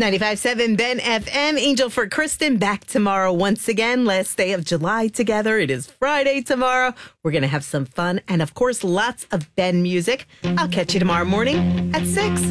95.7 Ben FM. Angel for Kristen back tomorrow once again. Last day of July together. It is Friday tomorrow. We're going to have some fun and, of course, lots of Ben music. I'll catch you tomorrow morning at 6.